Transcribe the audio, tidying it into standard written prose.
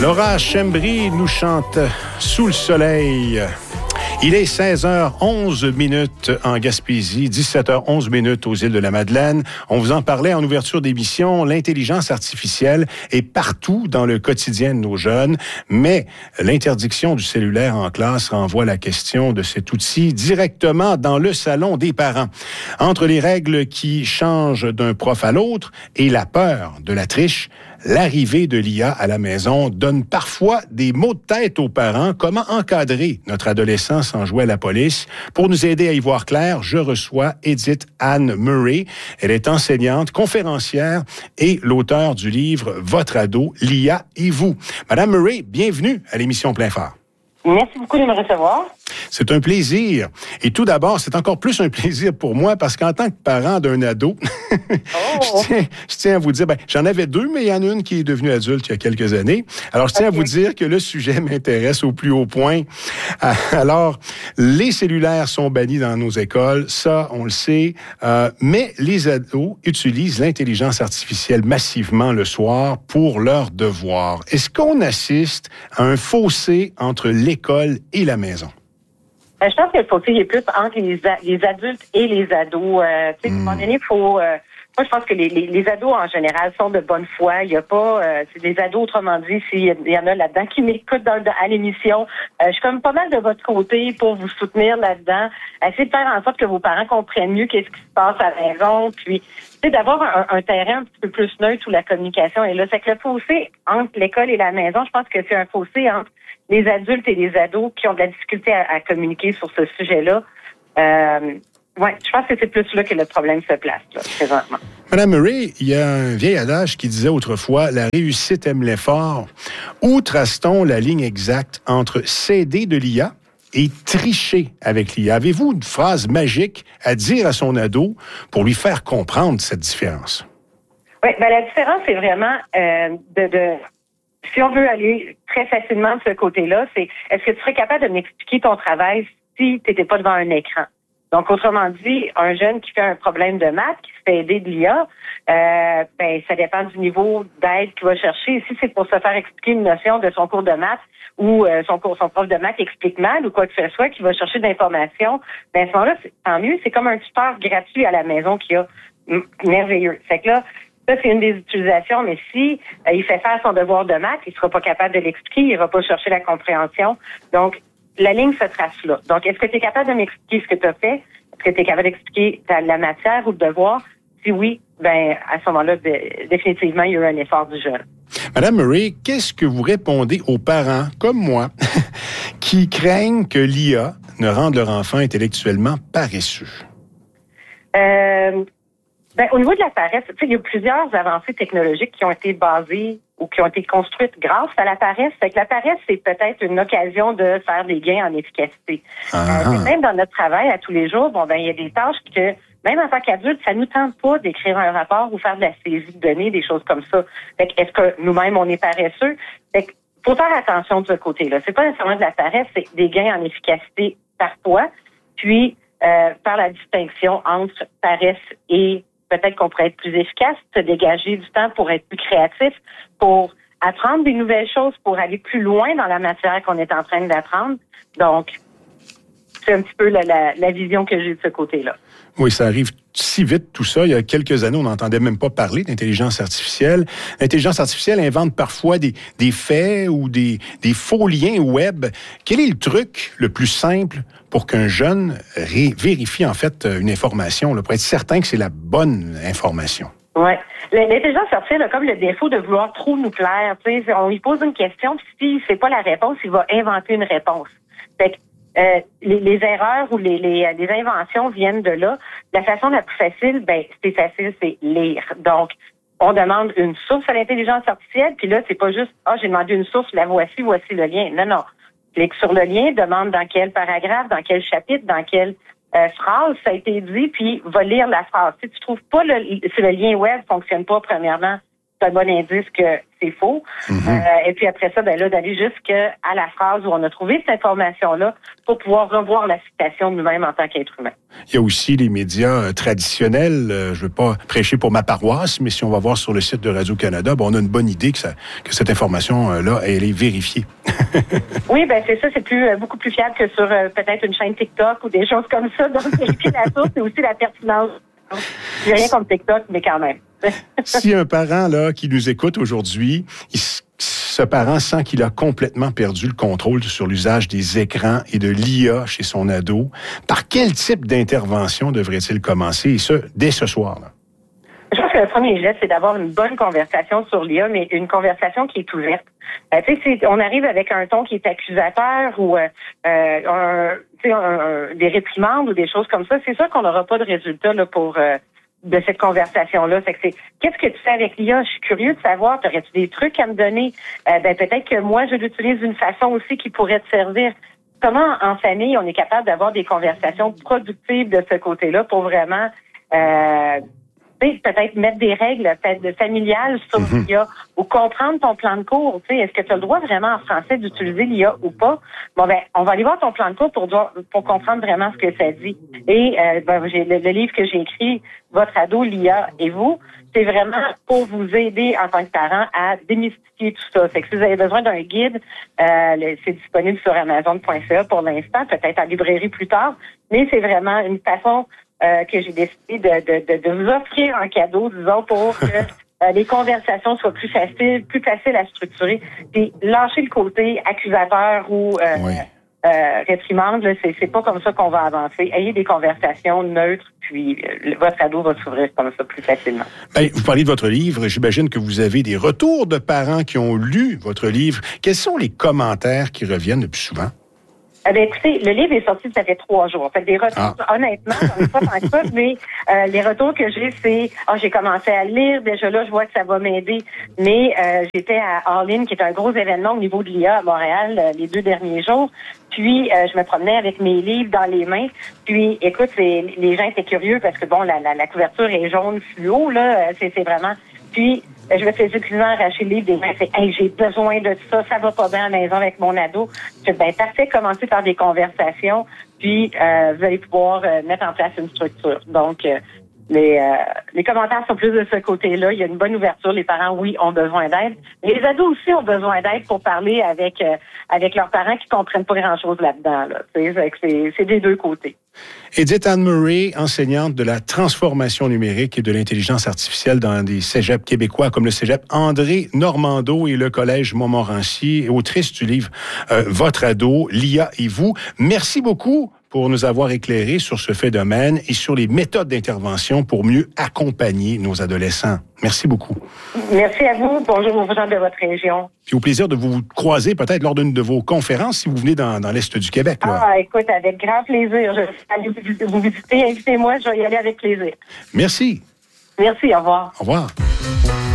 Laura Chembry nous chante « Sous le soleil ». Il est 16h11 en Gaspésie, 17h11 aux îles de la Madeleine. On vous en parlait en ouverture d'émission. L'intelligence artificielle est partout dans le quotidien de nos jeunes, mais l'interdiction du cellulaire en classe renvoie la question de cet outil directement dans le salon des parents. Entre les règles qui changent d'un prof à l'autre et la peur de la triche, l'arrivée de l'IA à la maison donne parfois des maux de tête aux parents. Comment encadrer notre adolescent sans jouer à la police? Pour nous aider à y voir clair, je reçois Edith Anne Murray. Elle est enseignante, conférencière et l'auteure du livre « Votre ado, l'IA et vous ». Madame Murray, bienvenue à l'émission Plein Phare. Merci beaucoup de me recevoir. C'est un plaisir. Et tout d'abord, c'est encore plus un plaisir pour moi parce qu'en tant que parent d'un ado, je tiens à vous dire, j'en avais deux, mais il y en a une qui est devenue adulte il y a quelques années. Alors, je tiens à vous dire que le sujet m'intéresse au plus haut point. Alors, les cellulaires sont bannis dans nos écoles, ça, on le sait, mais les ados utilisent l'intelligence artificielle massivement le soir pour leurs devoirs. Est-ce qu'on assiste à un fossé entre l'école et la maison? Je pense que le fossé est plus entre les adultes et les ados. À un moment donné, il faut... moi, je pense que les ados, en général, sont de bonne foi. Il n'y a pas... c'est des ados, autrement dit, s'il y en a là-dedans qui m'écoutent à l'émission. Je suis comme pas mal de votre côté pour vous soutenir là-dedans. Essayez de faire en sorte que vos parents comprennent mieux qu'est-ce qui se passe à la maison. Puis, d'avoir un terrain un petit peu plus neutre où la communication est là. C'est que le fossé entre l'école et la maison, je pense que c'est un fossé entre les adultes et les ados qui ont de la difficulté à communiquer sur ce sujet-là. Je pense que c'est plus là que le problème se place, là, présentement. Madame Murray, il y a un vieil adage qui disait autrefois « La réussite aime l'effort ». Où trace-t-on la ligne exacte entre s'aider de l'IA et tricher avec l'IA? Avez-vous une phrase magique à dire à son ado pour lui faire comprendre cette différence? Oui, la différence, c'est vraiment si on veut aller très facilement de ce côté-là, c'est est-ce que tu serais capable de m'expliquer ton travail si tu n'étais pas devant un écran? Donc, autrement dit, un jeune qui fait un problème de maths, qui se fait aider de l'IA, ça dépend du niveau d'aide qu'il va chercher. Si c'est pour se faire expliquer une notion de son cours de maths ou son prof de maths explique mal ou quoi que ce soit, qui va chercher d'informations, à ce moment-là, tant mieux. C'est comme un tuteur gratuit à la maison qui a merveilleux. Fait que là, ça, c'est une des utilisations, mais si il fait faire son devoir de maths, il sera pas capable de l'expliquer, il va pas chercher la compréhension. Donc, la ligne se trace là. Donc, est-ce que tu es capable de m'expliquer ce que tu as fait? Est-ce que tu es capable d'expliquer la matière ou le devoir? Si oui, à ce moment-là, définitivement, il y a eu un effort du jeune. Madame Murray, qu'est-ce que vous répondez aux parents, comme moi, qui craignent que l'IA ne rende leur enfant intellectuellement paresseux? Au niveau de la paresse, il y a plusieurs avancées technologiques qui ont été basées ou qui ont été construites grâce à la paresse. Fait que la paresse, c'est peut-être une occasion de faire des gains en efficacité. Même dans notre travail à tous les jours, il y a des tâches que, même en tant qu'adulte, ça nous tente pas d'écrire un rapport ou faire de la saisie de données, des choses comme ça. Fait que est-ce que nous-mêmes, on est paresseux? Fait que faut faire attention de ce côté-là. C'est pas nécessairement de la paresse, c'est des gains en efficacité parfois, puis faire la distinction entre paresse et peut-être qu'on pourrait être plus efficace, se dégager du temps pour être plus créatif, pour apprendre des nouvelles choses, pour aller plus loin dans la matière qu'on est en train d'apprendre. Donc, c'est un petit peu la vision que j'ai de ce côté-là. Oui, ça arrive si vite, tout ça. Il y a quelques années, on n'entendait même pas parler d'intelligence artificielle. L'intelligence artificielle invente parfois des faits ou des faux liens web. Quel est le truc le plus simple pour qu'un jeune vérifie en fait une information, là, pour être certain que c'est la bonne information? Oui. L'intelligence artificielle a comme le défaut de vouloir trop nous plaire. On lui pose une question, puis si c'est pas la réponse, il va inventer une réponse. Fait que les erreurs ou les inventions viennent de là. La façon la plus facile, c'est lire. Donc, on demande une source à l'intelligence artificielle, puis là, c'est pas juste j'ai demandé une source, la voici le lien. Non. Clique sur le lien, demande dans quel paragraphe, dans quel chapitre, dans quelle phrase ça a été dit, puis va lire la phrase. Si tu trouves pas si le lien web fonctionne pas, premièrement, c'est un bon indice que c'est faux. Et puis après ça, d'aller jusqu'à la phrase où on a trouvé cette information-là pour pouvoir revoir la citation de nous-mêmes en tant qu'être humain. Il y a aussi les médias traditionnels. Je ne veux pas prêcher pour ma paroisse, mais si on va voir sur le site de Radio-Canada, on a une bonne idée que cette information-là, elle est vérifiée. Oui, c'est ça. C'est beaucoup plus fiable que sur peut-être une chaîne TikTok ou des choses comme ça. Donc, vérifier la source, c'est aussi la pertinence. J'ai rien contre TikTok, mais quand même. Si un parent là qui nous écoute aujourd'hui, ce parent sent qu'il a complètement perdu le contrôle sur l'usage des écrans et de l'IA chez son ado, par quel type d'intervention devrait-il commencer, et ce, dès ce soir? Là? Je pense que le premier geste, c'est d'avoir une bonne conversation sur l'IA, mais une conversation qui est ouverte. On arrive avec un ton qui est accusateur ou des réprimandes ou des choses comme ça. C'est sûr qu'on n'aura pas de résultat là, pour de cette conversation-là. C'est que qu'est-ce que tu fais avec l'IA? Je suis curieux de savoir. T'aurais-tu des trucs à me donner? Peut-être que moi, je l'utilise d'une façon aussi qui pourrait te servir. Comment, en famille, on est capable d'avoir des conversations productives de ce côté-là pour vraiment peut-être mettre des règles familiales sur l'IA ou comprendre ton plan de cours. Est-ce que tu as le droit vraiment en français d'utiliser l'IA ou pas? On va aller voir ton plan de cours pour comprendre vraiment ce que ça dit. Et le livre que j'ai écrit, Votre ado, l'IA et vous, c'est vraiment pour vous aider en tant que parent à démystifier tout ça. Fait que si vous avez besoin d'un guide, c'est disponible sur Amazon.ca pour l'instant, peut-être en librairie plus tard, mais c'est vraiment une façon que j'ai décidé de vous offrir en cadeau, disons, pour que les conversations soient plus faciles à structurer. Puis lâcher le côté accusateur ou réprimande, là, c'est pas comme ça qu'on va avancer. Ayez des conversations neutres, puis votre ado va s'ouvrir comme ça plus facilement. Vous parlez de votre livre. J'imagine que vous avez des retours de parents qui ont lu votre livre. Quels sont les commentaires qui reviennent le plus souvent? Écoutez, le livre est sorti, ça fait 3 jours. Fait des retours, honnêtement, j'en ai pas tant que ça, mais les retours que j'ai, c'est j'ai commencé à lire, déjà là, je vois que ça va m'aider. Mais j'étais à All-In, qui est un gros événement au niveau de l'IA à Montréal les 2 derniers jours. Puis je me promenais avec mes livres dans les mains. Puis écoute, les gens étaient curieux parce que la couverture est jaune fluo, là, c'est vraiment. Puis je me faisais souvent arracher le livre des mains. J'ai besoin de ça, ça va pas bien à la maison avec mon ado. Je dis, parfait, commencez par des conversations, puis vous allez pouvoir mettre en place une structure. Donc, les commentaires sont plus de ce côté-là. Il y a une bonne ouverture. Les parents, oui, ont besoin d'aide. Les ados aussi ont besoin d'aide pour parler avec leurs parents qui comprennent pas grand-chose là-dedans. Là. C'est des 2 côtés. Edith Anne-Murray, enseignante de la transformation numérique et de l'intelligence artificielle dans des cégeps québécois comme le cégep André Normando et le collège Montmorency, autrice du livre Votre ado, l'IA et vous. Merci beaucoup pour nous avoir éclairés sur ce phénomène et sur les méthodes d'intervention pour mieux accompagner nos adolescents. Merci beaucoup. Merci à vous. Bonjour aux gens de votre région. Puis au plaisir de vous croiser peut-être lors d'une de vos conférences si vous venez dans l'Est du Québec. Là. Écoute, avec grand plaisir. Je vais aller vous visiter. Invitez-moi, je vais y aller avec plaisir. Merci. Merci, au revoir. Au revoir.